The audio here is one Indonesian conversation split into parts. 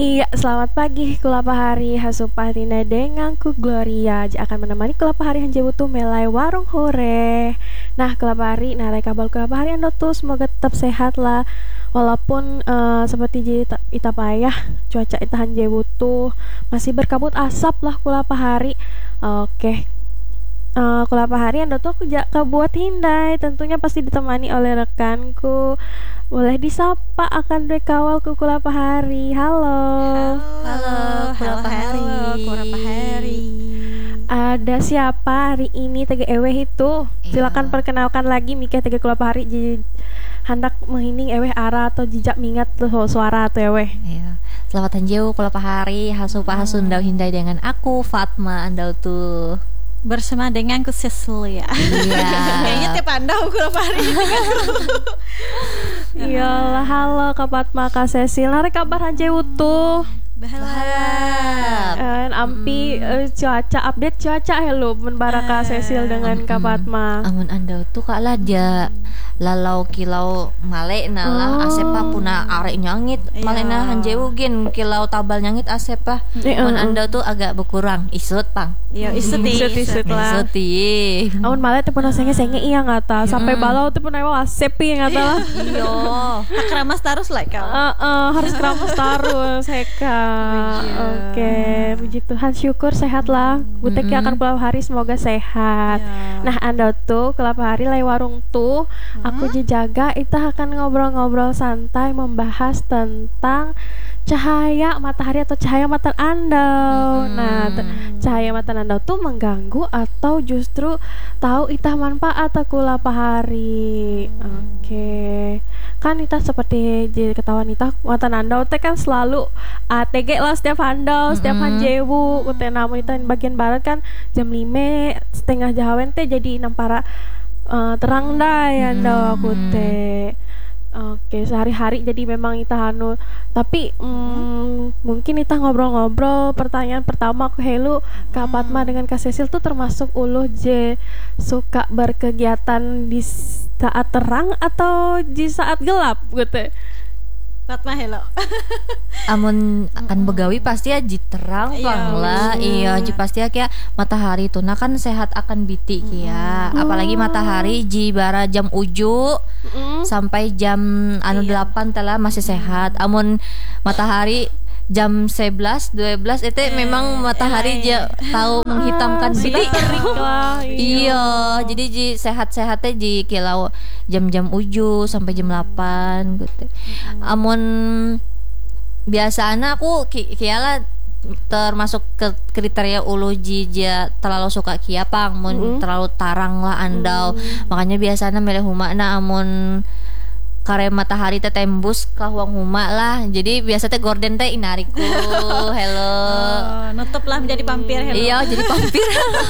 Iya, selamat pagi Kulapa Hari Hasupah Tina dengan ku Gloria akan menemani Kulapa Hari Hanjebutu melai warung hore. Nah, Kulapa Hari, nah kabal Kulapa Hari Anda tuh semoga tetap sehat lah. Walaupun seperti ita payah cuaca ita Hanjebutu masih berkabut asap lah Kulapa Hari. Oke. Kulapa Hari Anda tuh aku kebuat hindai, tentunya pasti ditemani oleh rekanku. Boleh disapa akan rekawal ku Kulapa Hari. Halo. Halo, Kulapa Hari. Kulapa Hari. Ada siapa hari ini Tege Eweh itu? Silakan perkenalkan lagi Mika Tege Kulapa Hari hendak menghining Eweh ara atau jejak mingat tuh suara atau Eweh. Iya. Selamat hanjau Kulapa Hari, hasupa hasundau hindai dengan aku Fatma andau tuh. Bersama dengan ku Cecilia. Iya. Kayaknya tiap anda Kulapa Hari. Iyalah, halo Kak Fatma, Kak Cecil. Nare kabar hanjau tuh. Bahala. Ampi cuaca update cuaca hello menbara Kak Cecil dengan Kak Fatma. Amun andau tuh kak lah dia lalau kilau male nalah asepa puna arek nyangit male nah hanjeu gen kilau tabal nyangit asepa. Amun andau tuh agak berkurang isut pang. Iya, isut lah. Isut. Amun malah tuh pernah senge iya ngata sampai balau tuh pernah wasepi ngata lah. Iyo. Keramas terus lah kau. Harus keramas terus Heka. Oke, puji Tuhan, syukur sehat lah. Buteki akan Kulapa Hari semoga sehat. Nah, Anda tuh Kulapa Hari lai warung tuh aku jaga itu akan ngobrol-ngobrol santai membahas tentang cahaya matahari atau cahaya mata Anda. Nah, cahaya mata Anda tuh mengganggu atau justru tahu itah manfaat aku Kulapa Hari. Oke. Kan itah seperti ketahuan itah mata Anda teh kan selalu ATG lah setiap handal, setiap hanjewu. Teh namun itah bagian barat kan jam 5 setengah jahawen teh jadi nampara terang dah ya aku teh. Oke, sehari-hari jadi memang ita hanu. Tapi mungkin ita ngobrol-ngobrol. Pertanyaan pertama aku helu Kak Fatma dengan Kak Cecil tuh termasuk uluh je suka berkegiatan di saat terang atau di saat gelap gitu. Fatma hello. Amun akan begawi pasti aja terang bang lah. Iya ji pasti kayak matahari tuh nah kan sehat akan biti kia. Apalagi matahari ji bara jam uju sampai jam 8 telah masih sehat. Amun matahari jam 11, 12 itu memang matahari aja tahu menghitamkan biti. Iya, jadi ji sehat-sehatnya ji kilau jam-jam uju sampai jam 8 gitu. Amun biasanya aku kiala termasuk ke kriteria ulu jija terlalu suka kia pang mun terlalu tarang lah andau. Makanya biasanya milih huma na amun kare matahari teh tembus ka huang huma lah. Jadi biasa teh gorden teh inariku. Hello. Nutup lah menjadi pampir hello. Iya, jadi pampir.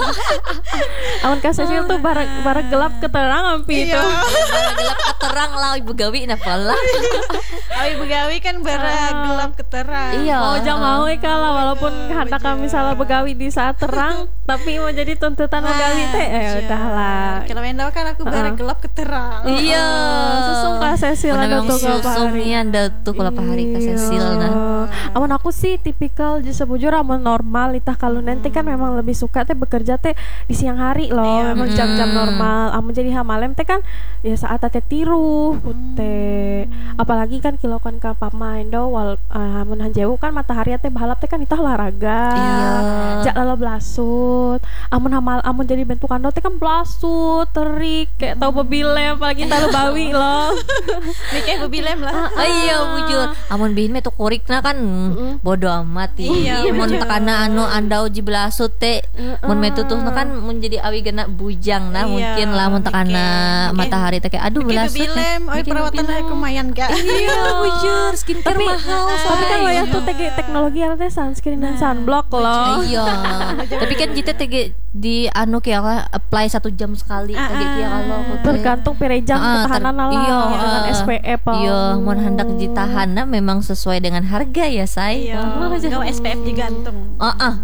Amun Kak Cecil tuh bara gelap ke terang ampi itu. Bara gelap ke terang lah ibu gawi na pola. Ibu gawi kan bara gelap ke terang. Iya. Mau jam mau kalah walaupun hendak kami salah begawi di saat terang tapi mau jadi tuntutan begawi teh udahlah. Kalau main kan aku bara gelap ke terang. Iya. Susung Kak Cecil ada tuh Kulapa Hari. Ada tuh Kulapa Hari Kak Cecil nah. Amun aku sih tipikal sebujur amun normal itah kalau nanti kan memang lebih suka teh bekerja teh di siang hari loh. Memang jam-jam normal. Amun jadi hamalem teh kan ya saat teh tiru teh. Apalagi kan kilokan ka pamain do wal amun hanjewu kan matahari teh bahalap teh kan itah olahraga. Jak lalu belasut. Amun jadi bentukan do teh kan belasut, terik kayak tahu bebilem apalagi tahu bawi loh. Mikir bebilem lah. Iya bujur. Amun bihin tuh kurikna kan bodo amat. Iya, mun tekana anu andau ji belasut teh mun metu tuh kan mun jadi awi gena bujang nah mungkin lah mun tekana matahari teh kayak aduh belasut. Bebilem, perawatan lumayan gak. Iya bujur skincare mahal. Tapi kan wayah tuh teknologi teh sunscreen dan sunblock loh. Iya. Tapi kan kita di anu kayak apply 1 jam sekali kayak kia kalau aku teh. Tergantung pirejang ketahanan lah dengan SPF. Iya, mun hendak ditahan memang sesuai dengan harga ya, say. Iya. Kalau SPF digantung.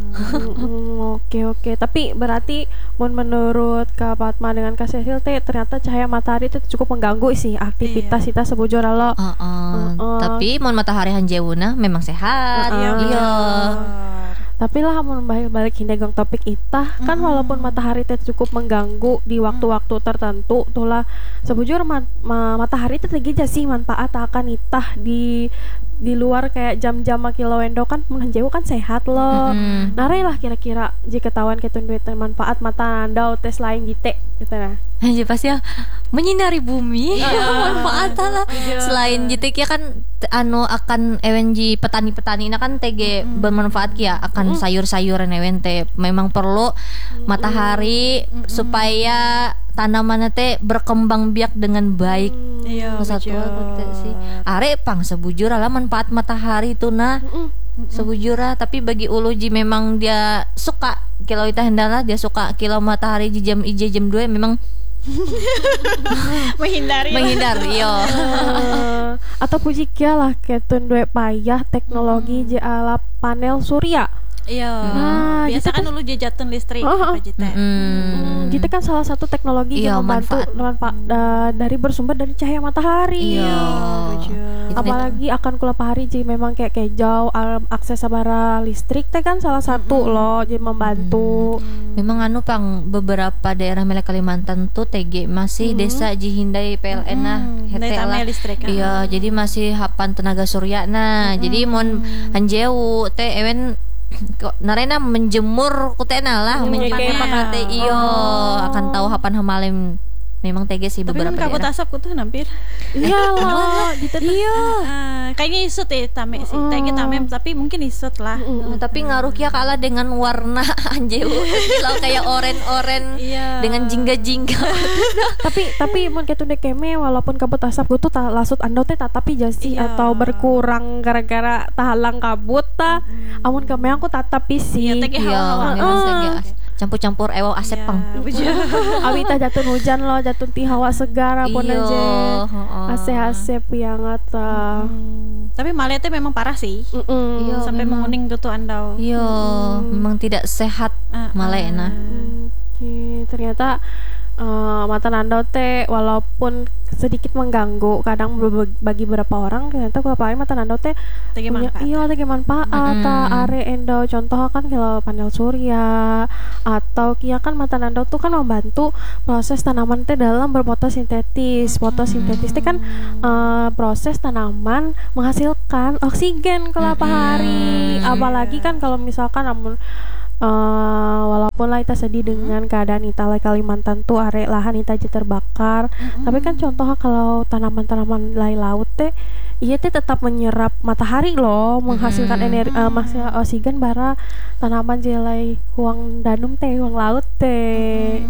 Oke. Tapi berarti menurut Kak Fatma dengan Kak Cecil teh ternyata cahaya matahari itu cukup mengganggu sih aktivitas kita sebujurnya lo. Tapi mun matahari hanjewuna memang sehat. Iya. Tapi lah mau balik hindegong topik itah kan walaupun matahari teh cukup mengganggu di waktu-waktu tertentu tulah sebujur matahari teh tegi sih manfaat akan itah di luar kayak jam-jam kilowendo kan menjauh kan sehat loh. Narai lah kira-kira jika ketahuan ketun duit manfaat mata anda tes lain jite gitu nah. Aja pasti ya menyinari bumi manfaat lah. Selain jite kia kan anu akan ewenji petani-petani ini kan tege bermanfaat kia akan sayur-sayuran ewen teh memang perlu matahari supaya tanaman teh berkembang biak dengan baik. Iya, satu sih. Are pang sebujur lah manfaat matahari itu nah. Sebujurnya tapi bagi uluji memang dia suka kalau kita hendaklah dia suka kilau matahari di jam 2 memang menghindar yo. Atau puji kia lah ketun dua payah teknologi ala panel surya. Iya. Nah, biasa kan dulu jajatun listrik apa jite. Jite kan salah satu teknologi yang membantu dari bersumber dari cahaya matahari. Iya. Apalagi akan kula pahari jadi memang kayak jauh akses sabara listrik teh kan salah satu loh jadi membantu. Memang anu pang beberapa daerah Melek Kalimantan tuh TG masih desa Jihindai PLN nah lah listrik. Iya, jadi masih hapan tenaga surya nah. Jadi mon hanjeu teh ewen kok narena menjemur kutena lah menjemur teh iyo akan tahu hapan hamalem memang TG sih beberapa daerah. Tapi kabut asap kutu hampir. Iya loh, iya. Kayaknya isut tame sih. TG tame tapi mungkin isut lah. Tapi ngaruh ya kalah dengan warna anjeu. Kalau kayak oren dengan jingga-jingga. tapi mun kitu keme walaupun kabut asap kutu lasut andau teh tapi jasi atau berkurang gara-gara tahalang kabut ta. Amun keme aku tatapi sih. Iya, campur-campur ewo asep pang. Abi tah jatuh hujan loh, jatuh ti hawa segar apa aja. Asep yang ngata. Tapi malah teh memang parah sih. Sampai menguning gitu andau. Iya, memang tidak sehat malah nah. Ternyata mata nandau teh walaupun sedikit mengganggu kadang bagi beberapa orang ternyata kalau pakai mata nandau teh tege manfaat are endo contoh kan kalau panel surya atau kia kan mata nandau tuh kan membantu proses tanaman teh dalam berfotosintesis. Fotosintesis teh kan proses tanaman menghasilkan oksigen kelapa hari. Apalagi kan kalau misalkan walaupun lah kita sedih dengan keadaan ita Kalimantan tuh are lahan ita aja terbakar, tapi kan contoh kalau tanaman-tanaman lai laut teh iya teh tetap menyerap matahari loh, menghasilkan energi menghasilkan oksigen bara tanaman jelai huang danum teh huang laut teh.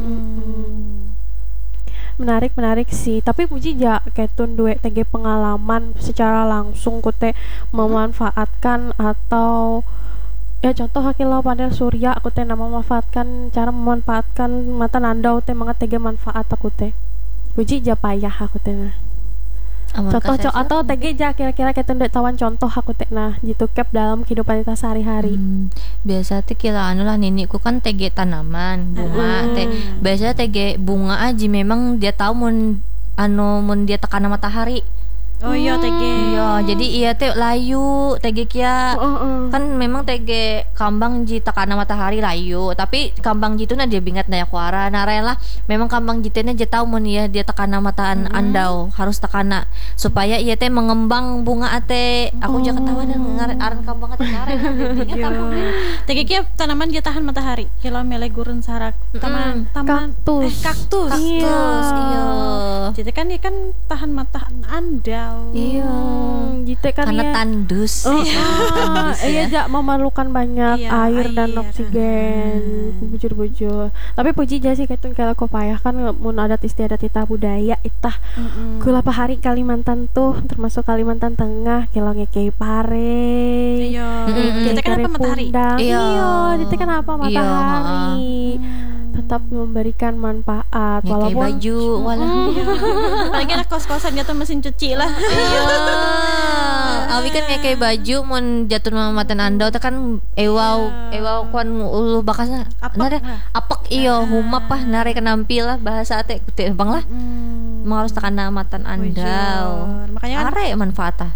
Menarik sih, tapi puji ja ketun dua TG pengalaman secara langsung kute memanfaatkan atau ya contoh hakilau panel surya aku teh nama memanfaatkan cara memanfaatkan mata nandau teh mangat tege manfaat aku teh puji ja payah aku teh nah contoh atau tege ja kira-kira kita ndek tawan contoh aku teh nah gitu cap dalam kehidupan kita sehari-hari. Biasa teh kira anu lah nenikku kan tege tanaman bunga teh biasa tege bunga aja memang dia tahu mun dia tekan matahari. Oh iya TG. Iya, jadi iya teh layu TG kia. Kan memang TG kambang ji tekana matahari layu, tapi kambang jitu na dia bingat na yakuara narela. Memang kambang jitena je tau mun iya dia tekana mataan andau, harus tekana supaya iya teh mengembang bunga ate. Aku juga ketawa dan aran kambang ate ngaren. TG kia tanaman je tahan matahari. Kilo mele gurun sarak taman kaktus. Iya. Jadi kan dia kan tahan matahari andau. Iya, gitu kan karena ya. Tandus. Iya, jak memerlukan banyak air dan oksigen. Bujur-bujur. Tapi puji ja sih ketun kalau kopayah kan mun adat istiadat itah budaya itah. Kulapa hari Kalimantan tuh termasuk Kalimantan Tengah kilo ngekei pare. Iya. Kita kan apa matahari? Iya, itu kan apa matahari. tetap memberikan manfaat kayak walaupun baju walah. Apalagi anak kos-kosan gitu mesin cuci lah. Iya. Awi kan kayak baju mun jatuh nama matan ando teh kan ewau kuan ulu bakasna. Nare apek iyo humap pah nare kenampil lah bahasa teh teu bang lah. Emang harus tekan nama matan andau. Makanya are manfaatah.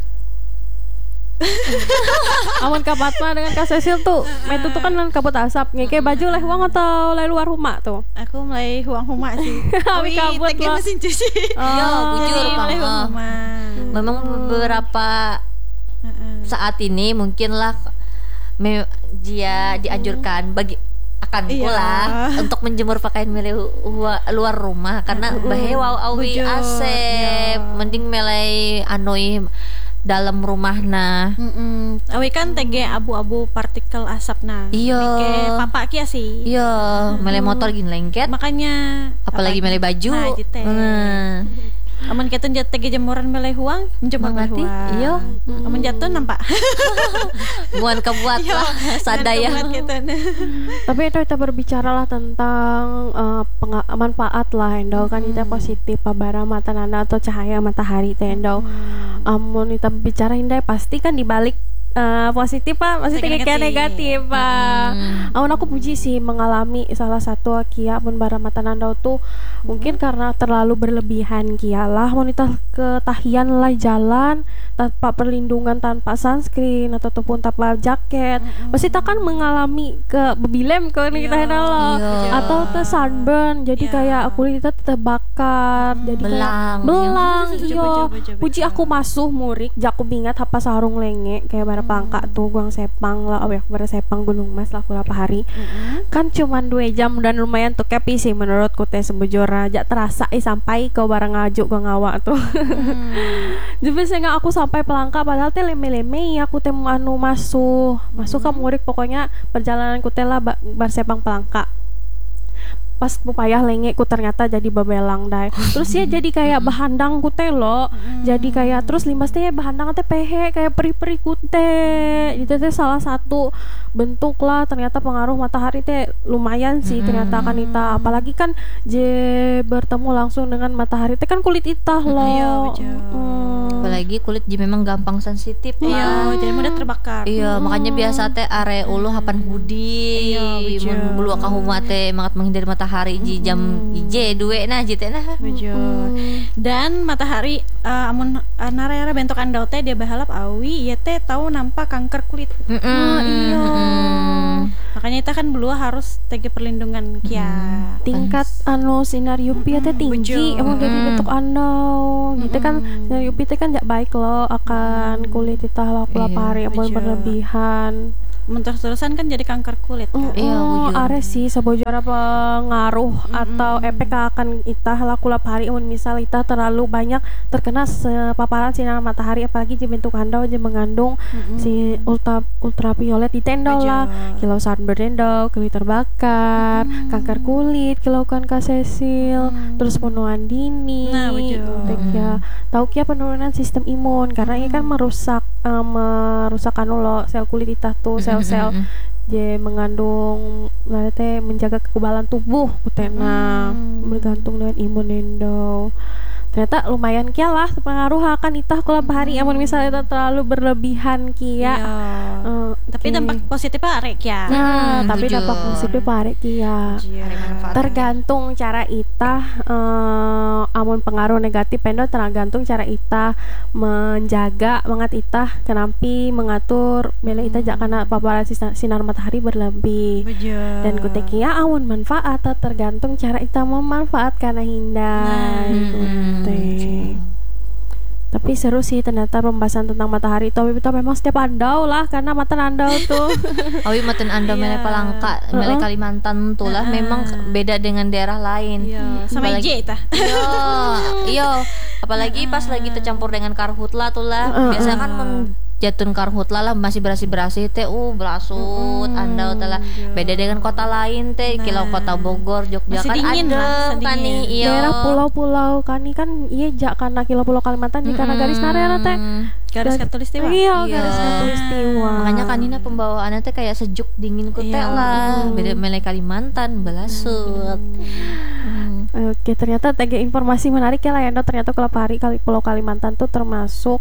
amun Kak Fatma dengan Kak Cecil tuh itu tuh kan kabut asap ngeke baju leh uang atau leh luar rumah tuh. Aku mulai huang huma sih. Awi kabut tegi mesin cuci. Iya, bujur mulai huang Bang. huma. Memang beberapa saat ini mungkinlah dia dianjurkan bagi akan pula untuk menjemur pakaian milik luar rumah karena bahewau awi asep mending melai anoi dalam rumah nah. Awi kan tege abu-abu partikel asap nah. Iya. Kayak papa kia sih. Iya, mele motor gini lengket. Makanya apalagi mele baju. Nah, gitu. Amun kita tege jemuran mele huang, menjemur mele huang. Iya. Amun jatuh nampak. Muan kebuat lah sadaya. Tapi itu berbicara lah tentang manfaat lah endo kan kita positif pabara mata nanda atau cahaya matahari teh endo. Amun kita bicara indai pasti kan dibalik positif pak masih kayak negatif pak. Amun aku puji sih mengalami salah satu kia amun bara mata nanda tuh mungkin karena terlalu berlebihan kia lah wanita ketahian lah jalan tanpa perlindungan tanpa sunscreen ataupun tanpa jaket pasti tak kan mengalami ke bebilem ke nih kita lo atau te sunburn jadi kayak kulit kita terbakar jadi belang yo puji aku masuk murik jaku bingat apa sarung lenge kayak bara pangka tuh guang sepang lah awek bara sepang Gunung Mas lah kurapa hari kan cuman 2 jam dan lumayan tuh kepi sih menurutku teh sebujur aja terasa sampai ke barang ngajuk gua ngawa tuh jadi sehingga aku sampai pelangka padahal teh leme-leme aku teh anu masuk ke murik pokoknya perjalanan ku teh lah bersepang pelangka pas pupayah lenge ku ternyata jadi bebelang dai terus ya jadi kayak bahandang ku teh lo jadi kayak terus limbas teh bahandang teh pehe kayak peri-peri ku teh itu teh salah satu bentuk lah ternyata pengaruh matahari teh lumayan sih ternyata kan ita apalagi kan bertemu langsung dengan matahari teh kan kulit itah lo apalagi kulit dia memang gampang sensitif lah jadi mudah terbakar makanya biasa teh are ulu hapan hoodie bulu kahuma teh mangat menghindari matahari di jam IJ 2 nah jite nah dan matahari amun nara bentuk andau teh dia bahalap awi ya teh tahu nampak kanker kulit makanya kita kan belu harus tege perlindungan kia tingkat sinar UV teh tinggi emang jadi bentuk andau gitu kan sinar UV teh kan jak baik loh akan kulit kita lapar hari amun berlebihan terus-terusan kan jadi kanker kulit kan? Are sih sebojora pengaruh atau efek akan itah laku lap hari misal itah terlalu banyak terkena paparan sinar matahari apalagi di bentuk andau aja mengandung si ultraviolet di tendau lah kilau sunburn tendau kulit terbakar kanker kulit kilau kan Kak Cecil terus penuaan dini tahu kia penurunan sistem imun karena ini kan merusak anu lo sel kulit itah tuh sel-sel dia mengandung teh menjaga kekebalan tubuh kutena bergantung dengan imun endo ternyata lumayan kia lah pengaruh akan itah kalau hari amun misalnya itah terlalu berlebihan kia tapi dampak positifnya arek ya tapi dampak positifnya arek kia tergantung cara itah amun pengaruh negatif endo tergantung cara itah menjaga mangat itah kenampi mengatur bela itah jak kana paparan sinar matahari berlebih dan kutekia amun manfaat tergantung cara itah memanfaatkan hindar tapi seru sih ternyata pembahasan tentang matahari itu kita memang setiap andau lah karena mata andau tuh awi mata andau mele Palangka mele Kalimantan tuh lah memang beda dengan daerah lain sama IJ tah iya apalagi pas lagi tercampur dengan karhutla tuh lah biasa kan jatun karhutla lah masih berasi teh belasut andau telah beda dengan kota lain teh kilau kota Bogor Jogja kan adem kan nih daerah pulau-pulau kan iya jak karena kilau pulau Kalimantan di karena garis narera teh Garis Katulistiwa. Iya, Iya. garis Katulistiwa. Makanya kanina pembawaannya teh kayak sejuk dingin ku teh Iya. lah. Beda melek Kalimantan belasut. Oke, ternyata TG informasi menarik ya lah Endo. Ternyata Kalapahari Pulau Kalimantan tuh termasuk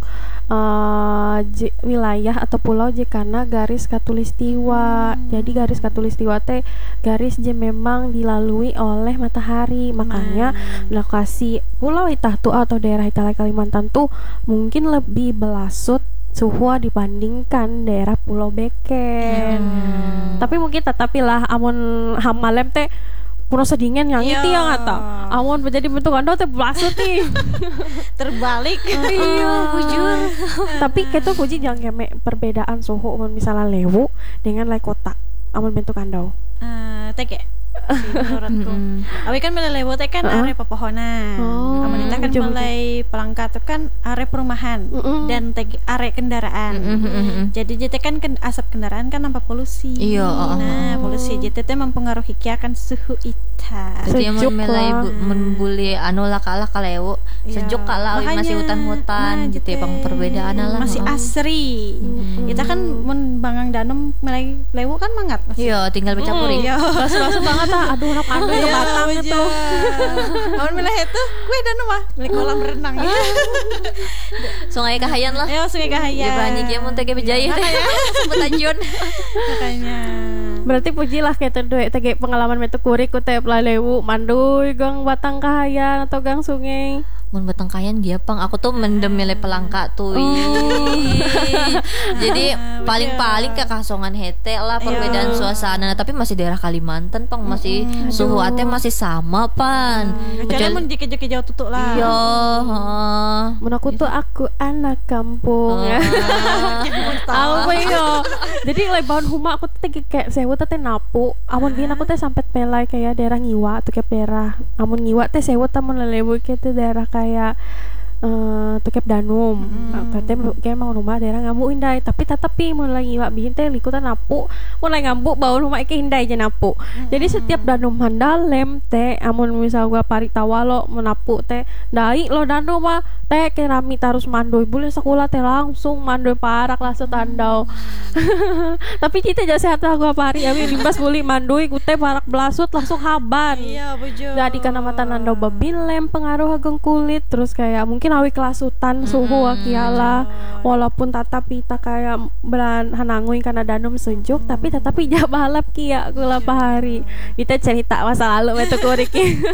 wilayah atau pulau karena garis Katulistiwa. Jadi garis Katulistiwa teh garis memang dilalui oleh matahari. Makanya lokasi Pulau Itahtu atau daerah Italai Kalimantan tuh mungkin lebih belasut suhu dibandingkan daerah Pulau Beken. Tapi mungkin tetapilah amun hamalem teh puno sedingin yang itu yang ngata amun menjadi bentuk ando teh belasut nih Terbalik. iya bujur tapi kita puji jangan kemek perbedaan suhu amun misalnya lewu dengan lai kota amun bentuk ando Teke menurutku. Awi kan mulai lewat kan are pepohonan. Oh, Amun kita kan betul, mulai pelangkat tuh kan are perumahan dan are kendaraan. Jadi JT kan asap kendaraan kan nampak polusi. Iya, Nah, polusi JT teh mempengaruhi akan suhu ita. Jadi yang Sejuk mulai lah. membuli anu lah kalah kalewu Iya. sejuk kalah awi masih Makanya, hutan-hutan nah, gitu ya JT bang perbedaan lah. masih asri. Kita kan mun bangang danem mulai lewu kan mangat masih. Iya, tinggal bercampuri. Iya. langsung banget ah aduh nak ando Iya, batang itu Amun milih itu, gue dan mah beli kolam renang ya. Sungai Kahayan lah. Ayo sungai Kahaya. Ya banyak ya mun teh Bijaya teh. Sebut anjun. Makanya. berarti pujilah kayak tuh TG pengalaman metu kurik ku teh lewu manduy gang batang kahayang atau gang sungai Mun Batang Kahayan dia pang aku tuh mendem milih pelangka tuh. Jadi paling-paling ke kasongan hete lah perbedaan suasana tapi masih daerah Kalimantan pang masih suhu ate masih sama pan. Kecuali mun dikit-dikit jauh tutup lah. Iya, mun aku tuh aku anak kampung aku yo jadi lebaran huma aku teh kayak sewu teh napu amun biyen aku teh sampai pelai kayak daerah Ngiwa atau kayak daerah amun Ngiwa teh sewu teh mun lelebu kayak daerah kayak tukep danum teh kayak mau rumah daerah ngambu indai tapi tetapi mulai ngiwa bihin teh likutan napu mulai ngambu bau rumah ke indai aja napu jadi setiap danum handalem teh amun misal gua parik tawalo menapu teh dai lo danum mah teh kerami tarus mandoi boleh sekolah teh langsung mandoi parak lah setandau tapi kita jasa sehat lah gua pari abi limbas buli mandoi ku teh parak belasut langsung haban Iya, bojo. jadi karena mata nandau babilem pengaruh ageng kulit terus kayak mungkin awi kelasutan suhu akiala walaupun tatapi tak kayak beran hananguin karena danum sejuk tapi tetapi jah balap kia gula pahari kita cerita masa lalu metu kurik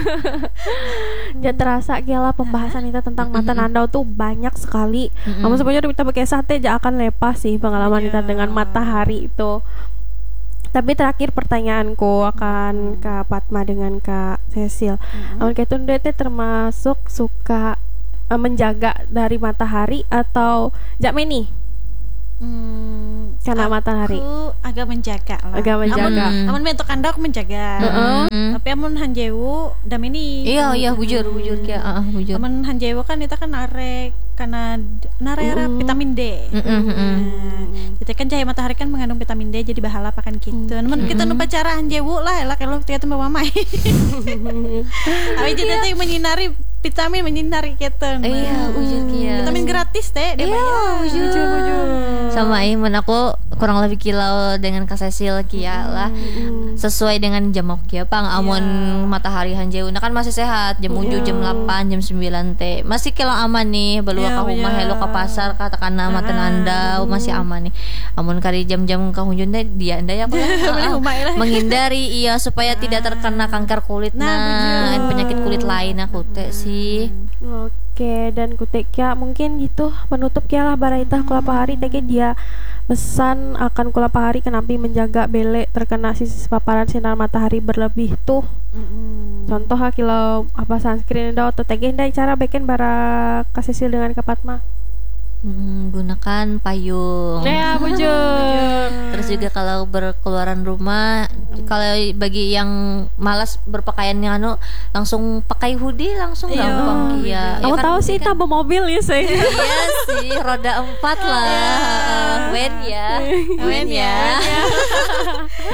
ya terasa kiala pembahasan kita tentang mata nandau tuh banyak sekali namun sebenarnya kita pakai sate ja akan lepas sih pengalaman kita dengan matahari itu. Tapi terakhir pertanyaanku akan Kak Fatma dengan Kak Cecil. Amun ketun teh termasuk suka menjaga dari matahari atau Jakmeni? Karena matahari. Aku agak menjaga lah. Agak menjaga. Amun bentuk anda aku menjaga. Tapi amun hanjewu dam ini. Iya bujur kia bujur. Amun hanjewu kan kita kan are karena narera vitamin D. Jadi kan cahaya matahari kan mengandung vitamin D jadi bahala pakan gitu. Namun kita lupa cara hanjewu lah elak kalau kita tuh mamai. Tapi jadi tuh menyinari vitamin menyinari gitu. Iya bujur kia. Vitamin gratis teh. Iya bujur. Sama Iman aku kurang lebih kilau dengan Kak Cecil kia lah sesuai dengan jam kia pang amun matahari hanjeu kan masih sehat jam 7 jam 8 jam 9 teh masih kilau aman nih balua ka rumah helo ka pasar katakanna mata nanda masih aman nih amun kari jam-jam ka hunjun teh dia ndaya aku menghindari iya supaya tidak terkena kanker kulit penyakit kulit lain aku teh sih. Oke, dan kutek ya mungkin gitu penutup ya lah baraitah Kalapahari teh dia pesan akan Kalapahari kenapa menjaga bele terkena sisi paparan sinar matahari berlebih tuh. Contoh kilau apa sunscreen dah atau teh cara bikin bara Kak dengan Kak Fatma. Gunakan payung. Ya bujur. Terus juga kalau berkeluaran rumah, kalau bagi yang malas berpakaian yang langsung pakai hoodie langsung gampang kia. Kamu tahu sih kan, tambah mobil ya sih. iya sih, roda 4 lah. Wen ya.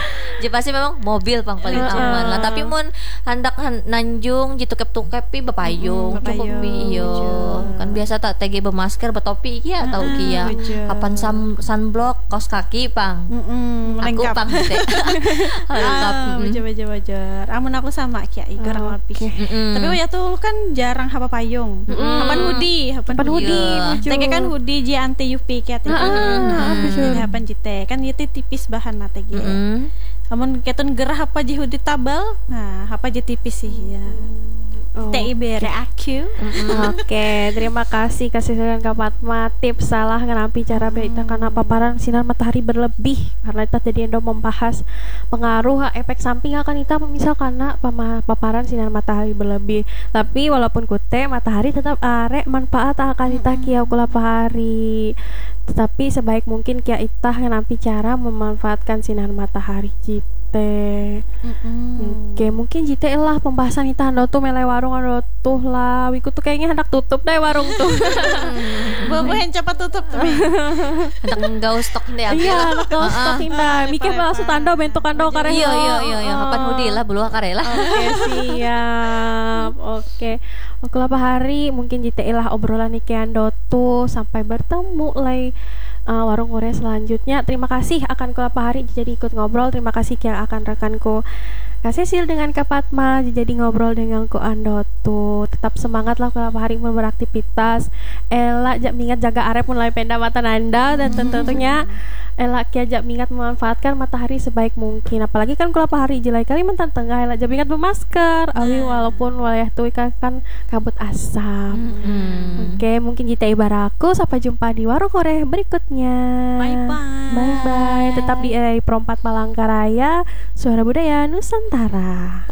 Jadi pasti memang mobil paling aman lah. Tapi mun hendak nanjung jitu kep pi bepayung cukup pi iyo. Kan biasa tak tege bermasker betopi kia tahu kia. Kapan sunblock kaos kaki pang. Aku pang teh. Lengkap. Wajar. Amun aku sama kia kurang lebih. Tapi ya tuh kan jarang hapa payung. Hapan hoodie. Tege kan hoodie ji anti UV kia teh. Hapan jite kan jite tipis bahan na tege. Amun ketun gerah apa ji hoodie tabal. Nah, apa ji tipis sih ya. TIB aku. Oke, terima kasih saudara Kak Fatma. Tips salah ngerampi cara berita karena paparan sinar matahari berlebih. Karena kita jadi endo membahas pengaruh efek samping akan kita misal karena paparan sinar matahari berlebih. Tapi walaupun kute matahari tetap arek manfaat akan kita kiau kula pahari. Tetapi sebaik mungkin kia itah ngerampi cara memanfaatkan sinar matahari kita. Oke, mungkin jite lah pembahasan kita ando tuh melai warung ando tuh lah. Wiku tuh kayaknya hendak tutup deh warung tuh. Bobohen cepat tutup tuh. Hendak nggaus stok deh ambil. Iya, hendak nggaus stok indah. Mikir langsung tando bentuk ando karena. Iya, kapan hudi lah bulu karela. Oke, siap. Oke. Oke lah hari mungkin jite lah obrolan niki ando tuh sampai bertemu lagi. Warung Korea selanjutnya. Terima kasih akan Kak Hari jadi ikut ngobrol. Terima kasih yang akan rekanku Kak Cecil dengan Kak Fatma jadi ngobrol dengan ku Andotu. Tetap semangat lah Kak Hari beraktivitas. Elak jak mingat jaga arep mulai penda mata nanda dan tentunya elak kiajak mingat memanfaatkan matahari sebaik mungkin. Apalagi kan Kak Hari jelai Kalimantan Tengah elak jak mingat bermasker. Awi walaupun wilayah tuh kan kabut asap. Oke, mungkin kita ibaraku sampai jumpa di warung Korea berikutnya. Bye bye. Tetap di Perompat Palangkaraya, Suara Budaya Nusantara.